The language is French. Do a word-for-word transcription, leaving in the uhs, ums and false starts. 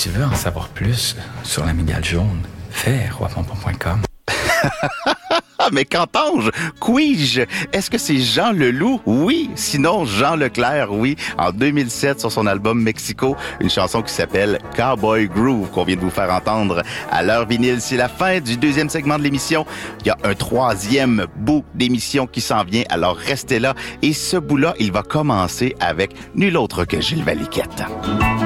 tu veux en savoir plus sur l'amygdale jaune, fais roi pompon point com. Mais qu'entends-je? Quij? Est-ce que c'est Jean Leloup? Oui. Sinon, Jean Leclerc, oui. En deux mille sept, sur son album Mexico, une chanson qui s'appelle Cowboy Groove, qu'on vient de vous faire entendre à l'heure vinyle. C'est la fin du deuxième segment de l'émission. Il y a un troisième bout d'émission qui s'en vient, alors restez là. Et ce bout-là, il va commencer avec nul autre que Gilles Valiquette.